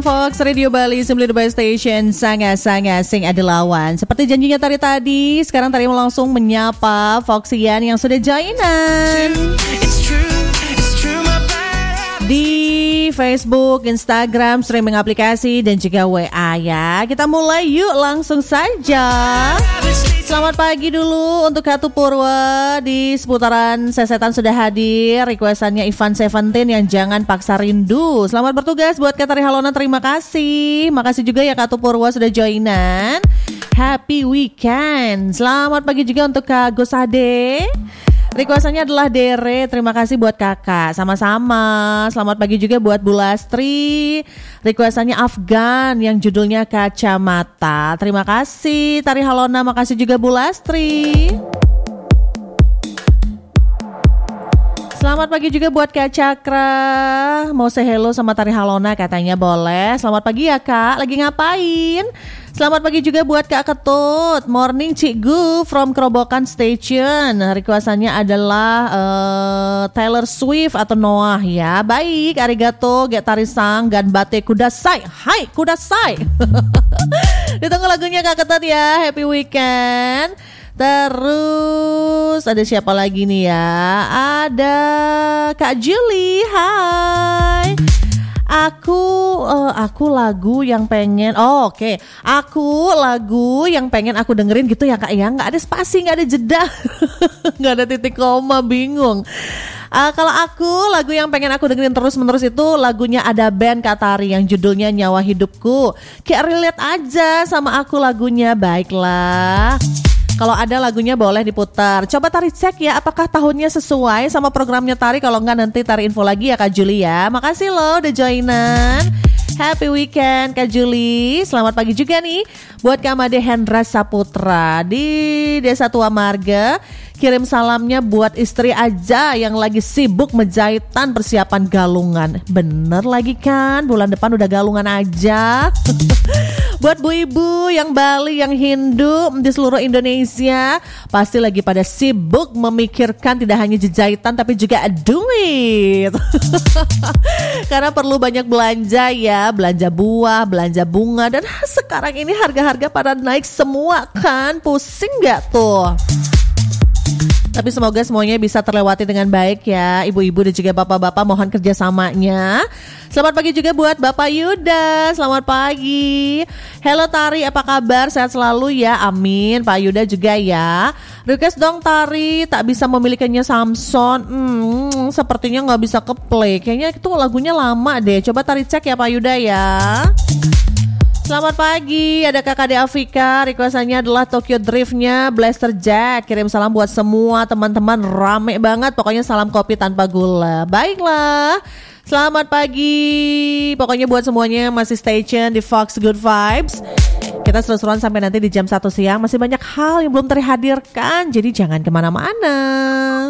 Fox Radio Bali, simply the best station, sangat-sangat sing adelawan. Seperti janjinya tadi, sekarang tadi mau langsung menyapa Foxian yang sudah joinan di Facebook, Instagram, streaming aplikasi dan juga WA ya. Kita mulai yuk langsung saja. Selamat pagi dulu untuk Katu Purwa di seputaran Sesetan sudah hadir. Requestannya Ivan Seventeen yang jangan paksa rindu. Selamat bertugas buat Katari Halona, terima kasih. Makasih juga ya Katu Purwa sudah joinan. Happy weekend. Selamat pagi juga untuk Kak Gosade. Requestannya adalah Dere, terima kasih buat kakak. Sama-sama. Selamat pagi juga buat Bu Lastri. Requestannya Afgan yang judulnya Kacamata. Terima kasih Tari Halona, makasih juga Bu Lastri. Selamat pagi juga buat Kak Cakra. Mau say hello sama Tari Halona katanya boleh. Selamat pagi ya Kak, lagi ngapain? Selamat pagi juga buat Kak Ketut. Morning Cikgu from Kerobokan Station. Requestannya adalah Taylor Swift atau Noah ya. Baik, arigato, getarisang, ganbate kudasai. Hai, kudasai. Ditunggu lagunya Kak Ketut ya. Happy weekend. Terus ada siapa lagi nih ya? Ada Kak Julie. Hai. Aku lagu yang pengen oke. Aku lagu yang pengen aku dengerin gitu ya Kak ya. Gak ada spasi, gak ada jeda. Gak ada titik koma, bingung. Kalau aku lagu yang pengen aku dengerin terus-menerus itu lagunya ada band Katari yang judulnya Nyawa Hidupku. Kayak relate aja sama aku lagunya. Baiklah, kalau ada lagunya boleh diputar. Coba Tari cek ya apakah tahunnya sesuai sama programnya Tari. Kalau enggak nanti Tari info lagi ya Kak Juli ya. Makasih loh udah joinan. Happy weekend Kak Juli. Selamat pagi juga nih buat Kak Made Hendra Saputra di Desa Tua Marga. Kirim salamnya buat istri aja yang lagi sibuk menjahitan persiapan galungan. Bener lagi kan, bulan depan udah galungan aja. Buat bu ibu yang Bali, yang Hindu di seluruh Indonesia, pasti lagi pada sibuk memikirkan tidak hanya jahitan tapi juga duit. Karena perlu banyak belanja ya, belanja buah, belanja bunga, dan sekarang ini harga-harga pada naik semua kan, pusing gak tuh? Tapi semoga semuanya bisa terlewati dengan baik ya. Ibu-ibu dan juga bapak-bapak mohon kerjasamanya. Selamat pagi juga buat Bapak Yuda. Selamat pagi. Hello Tari, apa kabar? Sehat selalu ya, amin. Pak Yuda juga ya. Request dong Tari, tak bisa memilikinya Samson. Sepertinya gak bisa ke play. Kayaknya itu lagunya lama deh. Coba Tari cek ya Pak Yuda ya. Selamat pagi, ada Kakak De Afika. Requestannya adalah Tokyo Drift-nya Blaster Jack. Kirim salam buat semua teman-teman, rame banget. Pokoknya salam kopi tanpa gula. Baiklah, selamat pagi. Pokoknya buat semuanya masih stay tune di Fox Good Vibes. Kita seru-seruan sampai nanti di jam 1 siang. Masih banyak hal yang belum terhadirkan, jadi jangan kemana-mana.